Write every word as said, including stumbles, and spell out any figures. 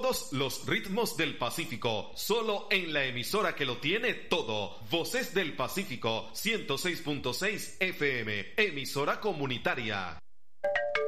todos los ritmos del Pacífico, solo en la emisora que lo tiene todo. Voces del Pacífico, ciento seis punto seis F M, emisora comunitaria.